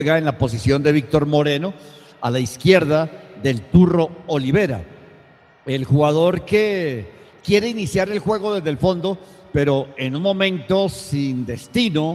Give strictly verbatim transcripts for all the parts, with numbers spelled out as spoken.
juega en la posición de Víctor Moreno, a la izquierda del Turro Olivera, el jugador que quiere iniciar el juego desde el fondo, pero en un momento sin destino,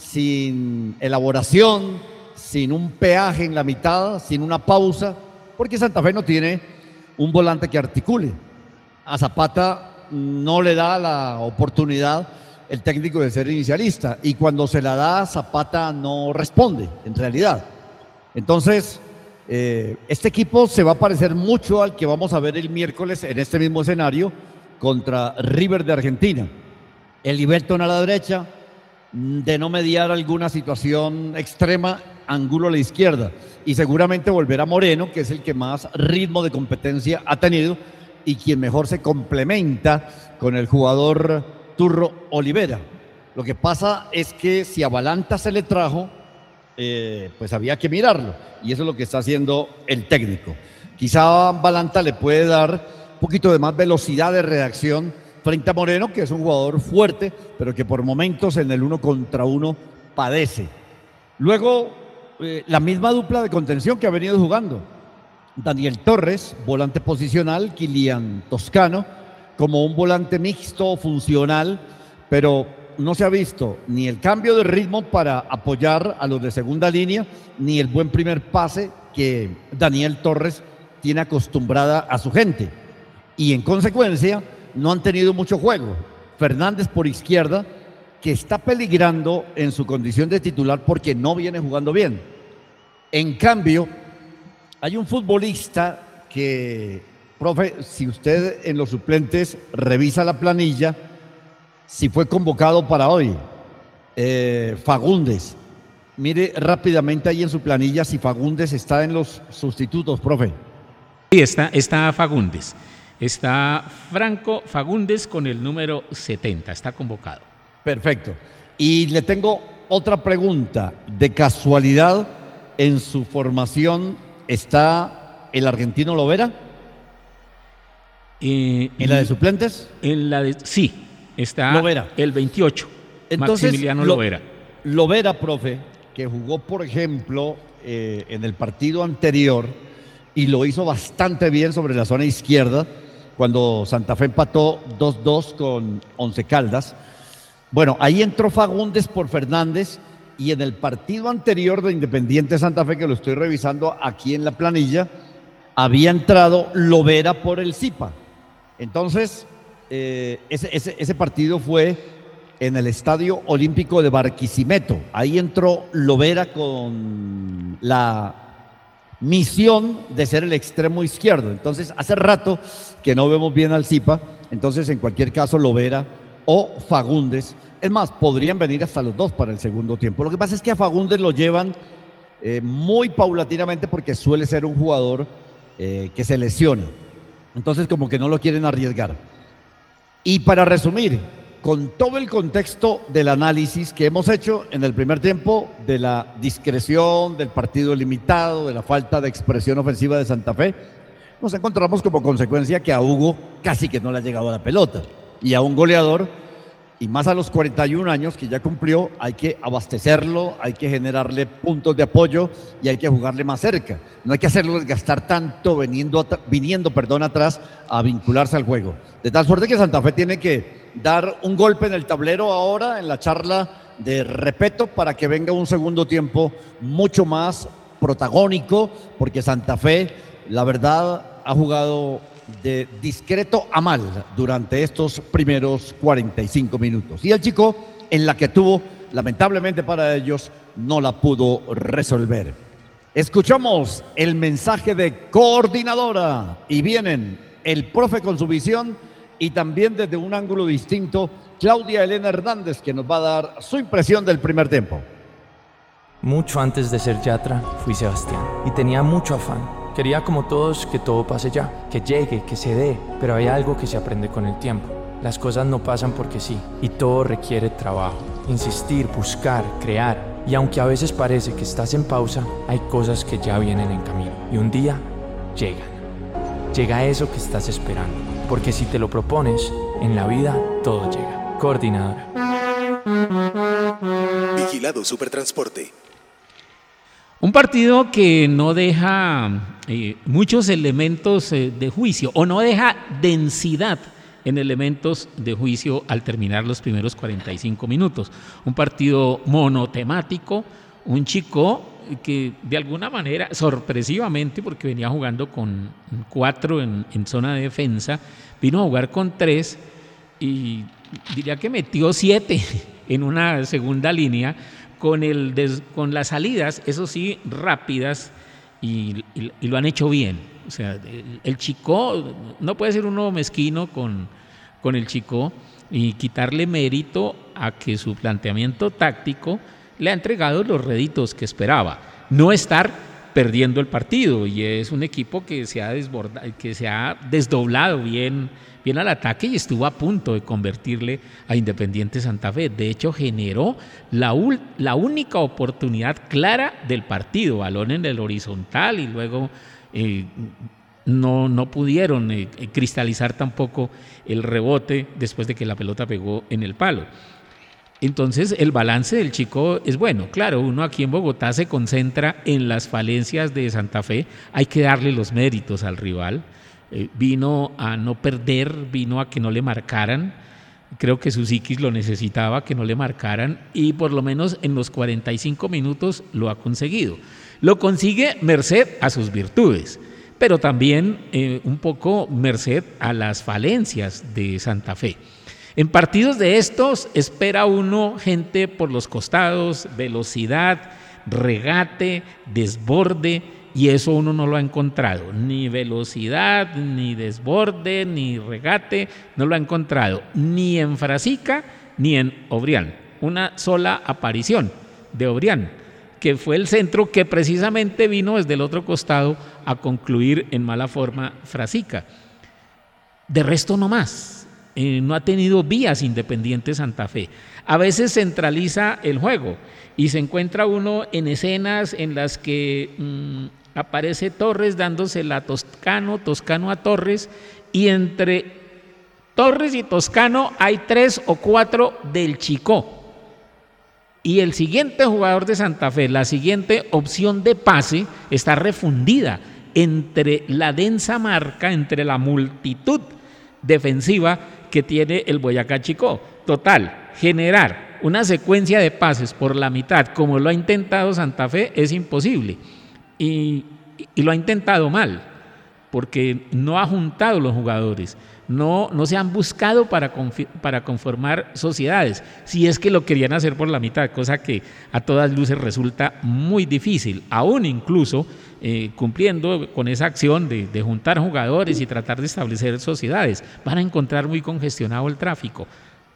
sin elaboración, sin un peaje en la mitad, sin una pausa, porque Santa Fe no tiene un volante que articule. A Zapata no le da la oportunidad el técnico de ser inicialista, y cuando se la da, Zapata no responde, en realidad. Entonces, eh, este equipo se va a parecer mucho al que vamos a ver el miércoles en este mismo escenario contra River de Argentina. El Liberton a la derecha, de no mediar alguna situación extrema, Angulo a la izquierda, y seguramente volverá Moreno, que es el que más ritmo de competencia ha tenido y quien mejor se complementa con el jugador Turro Olivera. Lo que pasa es que si a Balanta se le trajo, eh, pues había que mirarlo, y eso es lo que está haciendo el técnico. Quizá Balanta le puede dar un poquito de más velocidad de reacción frente a Moreno, que es un jugador fuerte, pero que por momentos en el uno contra uno padece. Luego, eh, la misma dupla de contención que ha venido jugando. Daniel Torres, volante posicional, Kilian Toscano, como un volante mixto, funcional, pero no se ha visto ni el cambio de ritmo para apoyar a los de segunda línea, ni el buen primer pase que Daniel Torres tiene acostumbrada a su gente. Y en consecuencia, no han tenido mucho juego. Fernández por izquierda, que está peligrando en su condición de titular porque no viene jugando bien. En cambio, hay un futbolista que, profe, si usted en los suplentes revisa la planilla, si fue convocado para hoy, eh, Fagundes. Mire rápidamente ahí en su planilla si Fagundes está en los sustitutos, profe. Sí, está, está Fagundes. Está Franco Fagundes con el número setenta, está convocado. Perfecto. Y le tengo otra pregunta. De casualidad, en su formación está el argentino Lovera. Eh, ¿En la de suplentes? En la de, sí, está Lovera. El veintiocho, Entonces, Maximiliano Lo, Lovera. Lovera, profe, que jugó, por ejemplo, eh, en el partido anterior y lo hizo bastante bien sobre la zona izquierda, cuando Santa Fe empató dos dos con Once Caldas. Bueno, ahí entró Fagundes por Fernández, y en el partido anterior de Independiente Santa Fe, que lo estoy revisando aquí en la planilla, había entrado Lovera por el Zipa. Entonces, eh, ese, ese, ese partido fue en el Estadio Olímpico de Barquisimeto. Ahí entró Lovera con la misión de ser el extremo izquierdo. Entonces, hace rato que no vemos bien al Zipa. Entonces, en cualquier caso, Lovera o Fagundes. Es más, podrían venir hasta los dos para el segundo tiempo. Lo que pasa es que a Fagundes lo llevan eh, muy paulatinamente porque suele ser un jugador eh, que se lesiona. Entonces, como que no lo quieren arriesgar. Y para resumir, con todo el contexto del análisis que hemos hecho en el primer tiempo, de la discreción, del partido limitado, de la falta de expresión ofensiva de Santa Fe, nos encontramos como consecuencia que a Hugo casi que no le ha llegado a la pelota. Y a un goleador, y más a los cuarenta y un años que ya cumplió, hay que abastecerlo, hay que generarle puntos de apoyo y hay que jugarle más cerca. No hay que hacerlo desgastar tanto viniendo, viniendo perdón, atrás a vincularse al juego. De tal suerte que Santa Fe tiene que dar un golpe en el tablero ahora, en la charla de Repeto, para que venga un segundo tiempo mucho más protagónico, porque Santa Fe, la verdad, ha jugado de discreto a mal durante estos primeros cuarenta y cinco minutos. Y el Chico, en la que tuvo, lamentablemente para ellos, no la pudo resolver. Escuchamos el mensaje de coordinadora y vienen el profe con su visión y también desde un ángulo distinto, Claudia Elena Hernández, que nos va a dar su impresión del primer tiempo. Mucho antes de ser Yatra, fui Sebastián y tenía mucho afán. Quería, como todos, que todo pase ya, que llegue, que se dé, pero hay algo que se aprende con el tiempo. Las cosas no pasan porque sí, y todo requiere trabajo, insistir, buscar, crear. Y aunque a veces parece que estás en pausa, hay cosas que ya vienen en camino. Y un día, llegan. Llega eso que estás esperando, porque si te lo propones, en la vida todo llega. Coordinadora. Vigilado Supertransporte. Un partido que no deja eh, muchos elementos eh, de juicio o no deja densidad en elementos de juicio al terminar los primeros cuarenta y cinco minutos. Un partido monotemático, un Chico que de alguna manera, sorpresivamente, porque venía jugando con cuatro en, en zona de defensa, vino a jugar con tres y diría que metió siete en una segunda línea con, el des, con las salidas, eso sí, rápidas y, y, y lo han hecho bien. O sea, el, el Chico, no puede ser uno mezquino con, con el Chico y quitarle mérito a que su planteamiento táctico le ha entregado los réditos que esperaba. No estar perdiendo el partido, y es un equipo que se ha desbordado, que se ha desdoblado bien, bien al ataque y estuvo a punto de convertirle a Independiente Santa Fe. De hecho, generó la, ul, la única oportunidad clara del partido, balón en el horizontal y luego eh, no, no pudieron eh, cristalizar tampoco el rebote después de que la pelota pegó en el palo. Entonces el balance del Chico es bueno. Claro, uno aquí en Bogotá se concentra en las falencias de Santa Fe, hay que darle los méritos al rival. Eh, vino a no perder, vino a que no le marcaran. Creo que su psiquis lo necesitaba, que no le marcaran, y por lo menos en los cuarenta y cinco minutos lo ha conseguido. Lo consigue merced a sus virtudes, pero también eh, un poco merced a las falencias de Santa Fe. En partidos de estos espera uno gente por los costados, velocidad, regate, desborde, y eso uno no lo ha encontrado. Ni velocidad, ni desborde, ni regate, no lo ha encontrado. Ni en Frasica, ni en Obrián. Una sola aparición de Obrián, que fue el centro que precisamente vino desde el otro costado a concluir en mala forma Frasica. De resto no más. Eh, no ha tenido vías Independiente Santa Fe. A veces centraliza el juego y se encuentra uno en escenas en las que mmm, aparece Torres dándosela a Toscano, Toscano a Torres, y entre Torres y Toscano hay tres o cuatro del Chico. Y el siguiente jugador de Santa Fe, la siguiente opción de pase, está refundida entre la densa marca, entre la multitud defensiva que tiene el Boyacá Chico. Total, generar una secuencia de pases por la mitad, como lo ha intentado Santa Fe, es imposible. Y, y lo ha intentado mal, porque no ha juntado los jugadores, no, no se han buscado para, confi- para conformar sociedades, si es que lo querían hacer por la mitad, cosa que a todas luces resulta muy difícil, aún incluso eh, cumpliendo con esa acción de, de juntar jugadores y tratar de establecer sociedades. Van a encontrar muy congestionado el tráfico.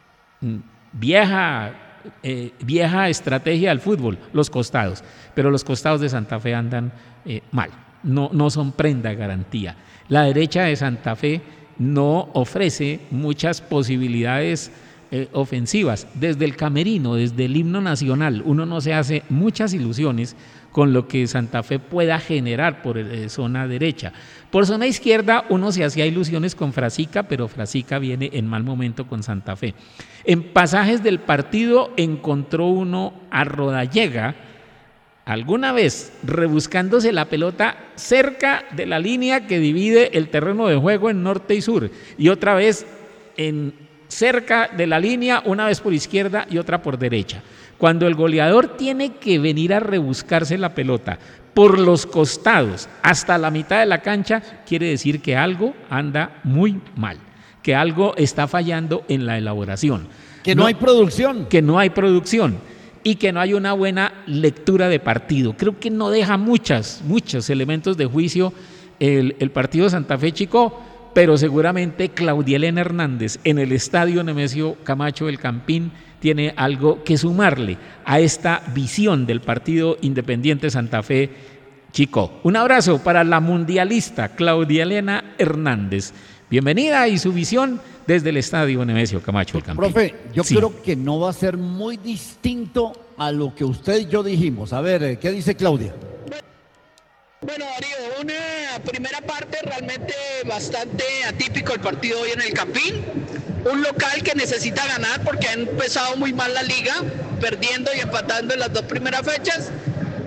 Vieja, eh, vieja estrategia del fútbol, los costados, pero los costados de Santa Fe andan eh, mal, no, no son prenda de garantía. La derecha de Santa Fe no ofrece muchas posibilidades eh, ofensivas. Desde el camerino, desde el himno nacional, uno no se hace muchas ilusiones con lo que Santa Fe pueda generar por eh, zona derecha. Por zona izquierda uno se hacía ilusiones con Frasica, pero Frasica viene en mal momento con Santa Fe. En pasajes del partido encontró uno a Rodallega, alguna vez rebuscándose la pelota cerca de la línea que divide el terreno de juego en norte y sur, y otra vez en cerca de la línea, una vez por izquierda y otra por derecha. Cuando el goleador tiene que venir a rebuscarse la pelota por los costados hasta la mitad de la cancha, quiere decir que algo anda muy mal, que algo está fallando en la elaboración. Que no, no hay producción. Que no hay producción. Y que no hay una buena lectura de partido. Creo que no deja muchas, muchos elementos de juicio el, el partido de Santa Fe Chico, pero seguramente Claudia Elena Hernández en el estadio Nemesio Camacho del Campín tiene algo que sumarle a esta visión del partido Independiente Santa Fe Chico. Un abrazo para la mundialista Claudia Elena Hernández. Bienvenida y su visión desde el estadio Nemesio Camacho del Campín. Profe, yo sí. creo que no va a ser muy distinto a lo que usted y yo dijimos. A ver, ¿qué dice Claudia? Bueno, Darío, una primera parte realmente bastante atípico el partido hoy en el Campín. Un local que necesita ganar porque ha empezado muy mal la liga, perdiendo y empatando en las dos primeras fechas.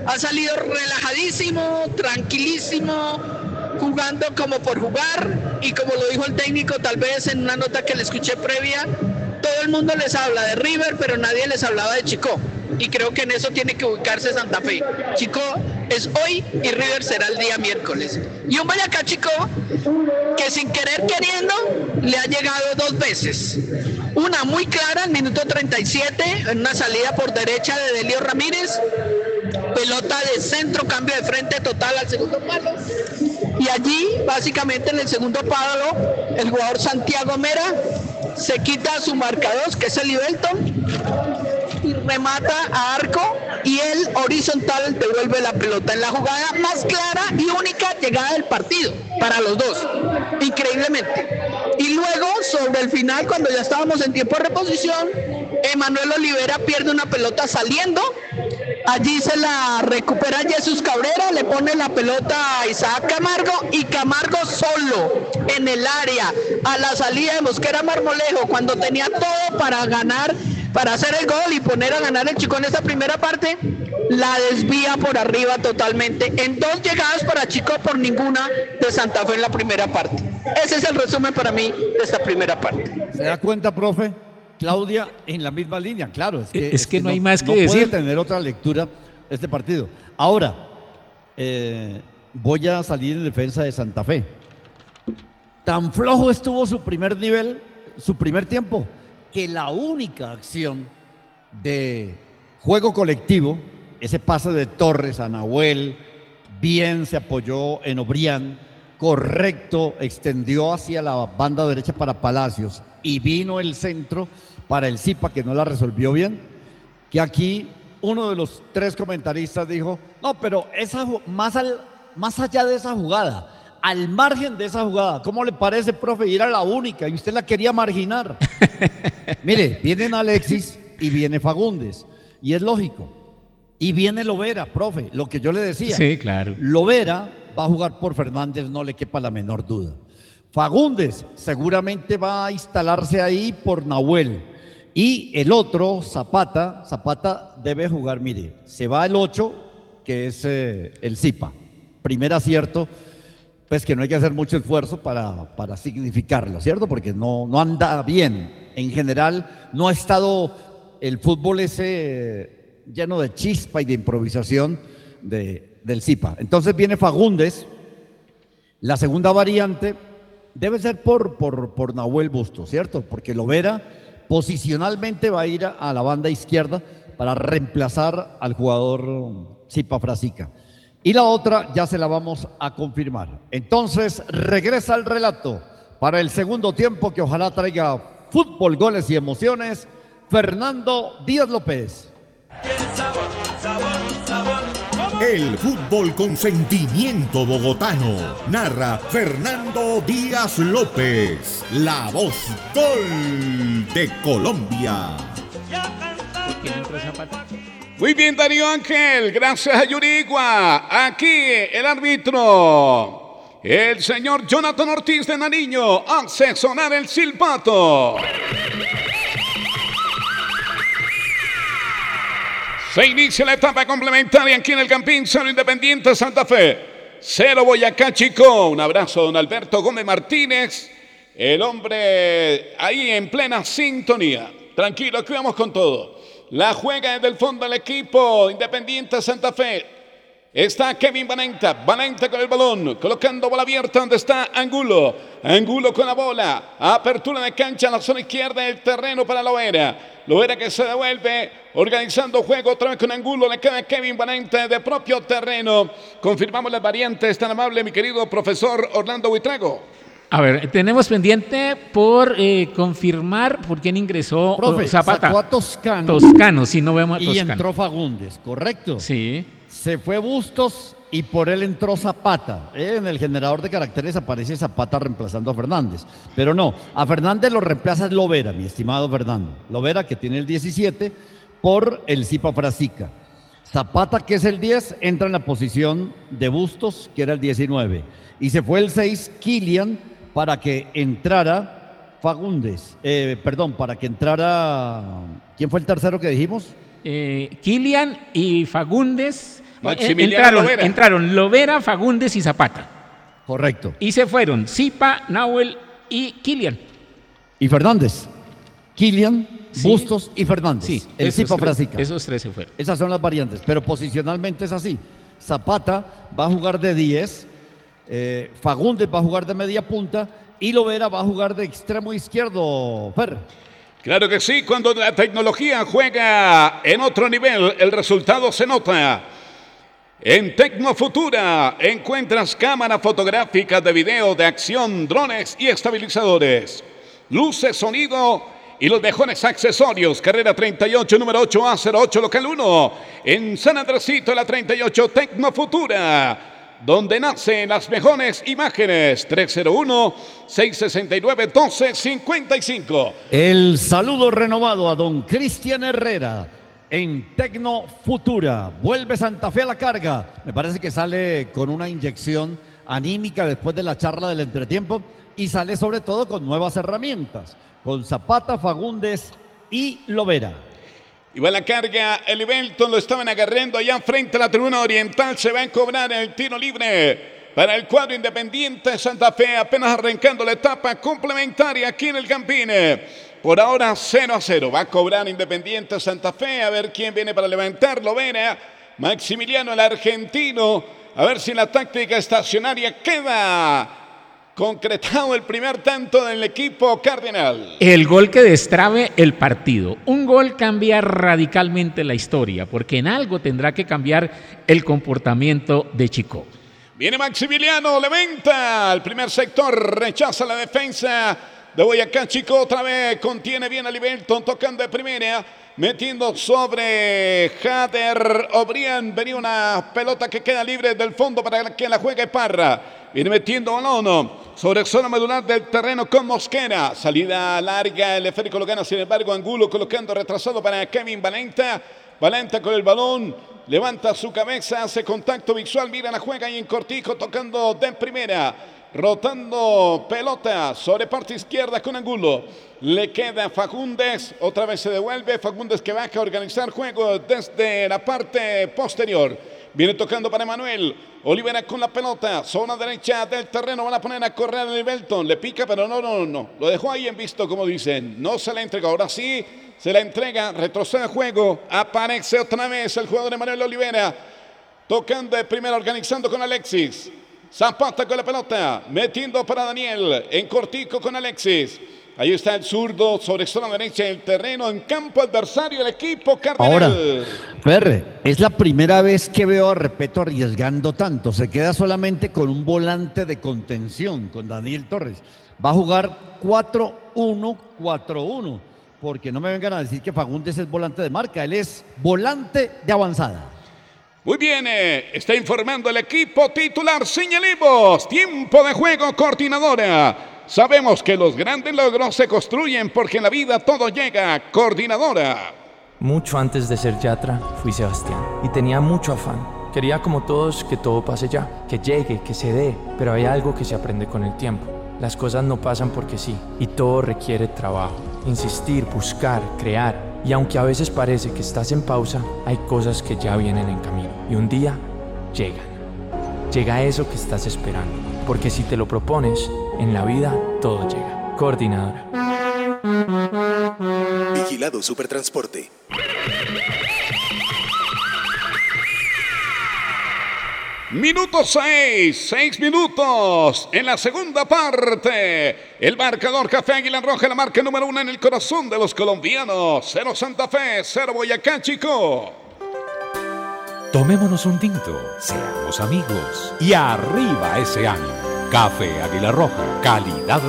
Ha salido relajadísimo, tranquilísimo, jugando como por jugar, y como lo dijo el técnico tal vez en una nota que le escuché previa, todo el mundo les habla de River, pero nadie les hablaba de Chico, y creo que en eso tiene que ubicarse Santa Fe. Chico es hoy y River será el día miércoles. Y un Boyacá Chico que sin querer queriendo le ha llegado dos veces. Una muy clara, al minuto treinta y siete, en una salida por derecha de Delio Ramírez, pelota de centro, cambio de frente total al segundo palo, y allí básicamente en el segundo palo el jugador Santiago Mera se quita su marcador, que es el Ibelton, y remata a arco, y él horizontal devuelve la pelota en la jugada más clara y única llegada del partido para los dos, increíblemente. Y luego sobre el final, cuando ya estábamos en tiempo de reposición, Emanuel Olivera pierde una pelota saliendo, allí se la recupera Jesús Cabrera, le pone la pelota a Isaac Camargo, y Camargo solo en el área a la salida de Mosquera Marmolejo, cuando tenía todo para ganar, para hacer el gol y poner a ganar el Chico en esta primera parte, la desvía por arriba totalmente, en dos llegadas para Chico por ninguna de Santa Fe en la primera parte. Ese es el resumen para mí de esta primera parte. ¿Se da cuenta, profe? Claudia, en la misma línea, claro. Es que, es que no hay más que no decir. No puede tener otra lectura este partido. Ahora, eh, voy a salir en defensa de Santa Fe. Tan flojo estuvo su primer nivel, su primer tiempo, que la única acción de juego colectivo, ese pase de Torres a Nahuel, bien se apoyó en Obrián, correcto, extendió hacia la banda derecha para Palacios, y vino el centro para el Zipa, que no la resolvió bien, que aquí uno de los tres comentaristas dijo, no, pero esa, más, al, más allá de esa jugada, al margen de esa jugada, ¿cómo le parece, profe? Y era la única, y usted la quería marginar. Mire, vienen Alexis y viene Fagundes, y es lógico, y viene Lovera, profe, lo que yo le decía. Sí, claro. Lovera va a jugar por Fernández, no le quepa la menor duda. Fagundes seguramente va a instalarse ahí por Nahuel. Y el otro, Zapata, Zapata debe jugar, mire, se va el ocho, que es eh, el Zipa. Primer acierto, pues que no hay que hacer mucho esfuerzo para, para significarlo, ¿cierto? Porque no, no anda bien. En general, no ha estado el fútbol ese eh, lleno de chispa y de improvisación de, del Zipa. Entonces viene Fagundes, la segunda variante debe ser por, por, por Nahuel Bustos, ¿cierto? Porque Lovera posicionalmente va a ir a, a la banda izquierda para reemplazar al jugador Zipa Frasica. Y la otra ya se la vamos a confirmar. Entonces regresa el relato para el segundo tiempo, que ojalá traiga fútbol, goles y emociones, Fernando Díaz López. El fútbol con sentimiento bogotano. Narra Fernando Díaz López, la voz gol de Colombia. Muy bien, Darío Ángel. Gracias a Yurigua. Aquí el árbitro, el señor Jonathan Ortiz de Nariño, hace sonar el silbato. Se inicia la etapa complementaria aquí en el Campín. Cero Independiente Santa Fe, cero Boyacá Chico. Un abrazo a don Alberto Gómez Martínez, el hombre ahí en plena sintonía. Tranquilo, aquí vamos con todo. La juega desde el fondo del equipo Independiente Santa Fe. Está Kevin Valenta, Valenta con el balón, colocando bola abierta donde está Angulo. Angulo con la bola, apertura de cancha en la zona izquierda del terreno para Lovera. Lovera que se devuelve, organizando juego otra vez con Angulo, le queda Kevin Valenta de propio terreno. Confirmamos las variantes, tan amable mi querido profesor Orlando Buitrago. A ver, tenemos pendiente por eh, confirmar por quién ingresó Profe, Zapata. Sacó a Toscano. Toscano, si no vemos a Toscano. Y entró Fagundes, ¿correcto? Sí. Se fue Bustos y por él entró Zapata. Eh, en el generador de caracteres aparece Zapata reemplazando a Fernández. Pero no, a Fernández lo reemplaza Lovera, mi estimado Fernando. Lovera, que tiene el diecisiete, por el Zipa Frasica. Zapata, que es el diez, entra en la posición de Bustos, que era el diecinueve. Y se fue el seis, Kilian, para que entrara Fagundes. Eh, perdón, para que entrara... ¿Quién fue el tercero que dijimos? Eh, Kilian y Fagundes Maximiliano entraron, Lovera. entraron Lovera, Fagundes y Zapata. Correcto. Y se fueron Zipa, Nahuel y Kilian. Y Fernández. Kilian, Sí. Bustos y Fernández. Sí, el esos Zipa tres- Frasica. Esos tres se fueron. Esas son las variantes, pero posicionalmente es así. Zapata va a jugar de diez, eh, Fagundes va a jugar de media punta y Lovera va a jugar de extremo izquierdo, Fer. Claro que sí, cuando la tecnología juega en otro nivel, el resultado se nota. En Tecnofutura encuentras cámaras fotográficas de video, de acción, drones y estabilizadores. Luces, sonido y los mejores accesorios. Carrera treinta y ocho, número ocho A cero ocho, local uno. En San Andresito, la treinta y ocho, Tecnofutura, donde nacen las mejores imágenes. tres cero uno, seis seis nueve, uno dos cinco cinco. El saludo renovado a don Cristian Herrera en Tecnofutura. Vuelve Santa Fe a la carga. Me parece que sale con una inyección anímica después de la charla del entretiempo y sale sobre todo con nuevas herramientas, con Zapata, Fagundes y Lovera. Y va la carga, el Ibelton lo estaban agarrando allá frente a la tribuna oriental. Se va a cobrar el tiro libre para el cuadro Independiente Santa Fe, apenas arrancando la etapa complementaria aquí en el Campín. Por ahora cero a cero, va a cobrar Independiente Santa Fe, a ver quién viene para levantarlo. Vera, Maximiliano el argentino, a ver si la táctica estacionaria queda concretado el primer tanto del equipo cardenal. El gol que destrabe el partido. Un gol cambia radicalmente la historia, porque en algo tendrá que cambiar el comportamiento de Chico. Viene Maximiliano, levanta el primer sector, rechaza la defensa de Boyacá Chico, otra vez contiene bien a Libelton, tocando de primera, metiendo sobre Jader Obrián. Venía una pelota que queda libre del fondo para que la juegue Parra. Viene metiendo balón sobre zona medular del terreno con Mosquera. Salida larga, el esférico lo gana, sin embargo, Angulo colocando retrasado para Kevin Valenta. Valenta con el balón, levanta su cabeza, hace contacto visual, mira la juega ahí en cortijo, tocando de primera. Rotando pelota sobre parte izquierda con Angulo. Le queda Fagundes. Otra vez se devuelve. Fagundes que baja a organizar juego desde la parte posterior. Viene tocando para Manuel. Olivera con la pelota. Zona derecha del terreno. Van a poner a correr el Belton. Le pica, pero no, no, no. Lo dejó ahí en visto, como dicen. No se la entrega. Ahora sí se la entrega. Retrocede el juego. Aparece otra vez el jugador de Manuel Olivera. Tocando de primera, organizando con Alexis. Zapata con la pelota, metiendo para Daniel, en cortico con Alexis. Ahí está el zurdo sobre zona derecha del terreno, en campo adversario el equipo cardenal. Ahora, Ferre, es la primera vez que veo a Repeto arriesgando tanto. Se queda solamente con un volante de contención, con Daniel Torres. Va a jugar cuatro uno cuatro uno, porque no me vengan a decir que Fagundes es volante de marca, él es volante de avanzada. Muy bien, eh, está informando el equipo titular. Señalemos, tiempo de juego, coordinadora. Sabemos que los grandes logros se construyen porque en la vida todo llega. Coordinadora. Mucho antes de ser Yatra, fui Sebastián y tenía mucho afán. Quería como todos que todo pase ya, que llegue, que se dé, pero hay algo que se aprende con el tiempo. Las cosas no pasan porque sí, y todo requiere trabajo, insistir, buscar, crear. Y aunque a veces parece que estás en pausa, hay cosas que ya vienen en camino. Y un día llegan. Llega eso que estás esperando. Porque si te lo propones, en la vida todo llega. Coordinadora. Vigilado Supertransporte. Minuto seis, seis minutos en la segunda parte. El marcador Café Águila Roja, la marca número uno en el corazón de los colombianos. Cero Santa Fe, cero Boyacá Chico. Tomémonos un tinto, seamos amigos y arriba ese ánimo. Café Águila Roja, calidad